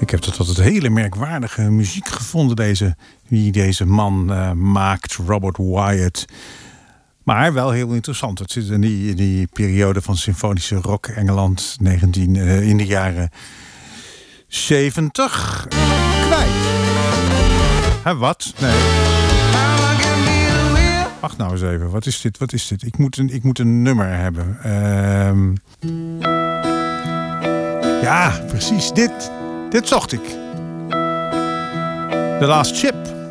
Ik heb tot altijd hele merkwaardige muziek gevonden, die deze man maakt, Robert Wyatt. Maar wel heel interessant. Het zit in die periode van symfonische rock Engeland, in de jaren 70. Kwijt. Hè, wat? Nee. Wacht nou eens even. Wat is dit? Ik moet een nummer hebben. Ja, precies. Dit zocht ik. The Last Ship.